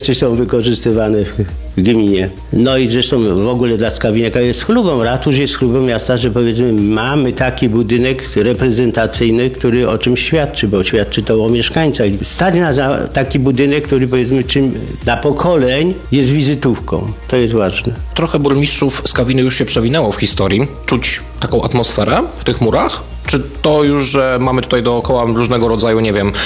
rzeczy są wykorzystywane w gminie. No i zresztą w ogóle dla Skawiniaka jest chlubą, ratusz jest chlubą miasta, że powiedzmy mamy taki budynek reprezentacyjny, który o czymś świadczy, bo świadczy to o mieszkańcach. Stać na taki budynek, który powiedzmy czym dla pokoleń jest wizytówką. To jest ważne. Trochę burmistrzów Skawiny już się przewinęło w historii. Czuć taką atmosferę w tych murach? Czy to już, że mamy tutaj dookoła różnego rodzaju, nie wiem,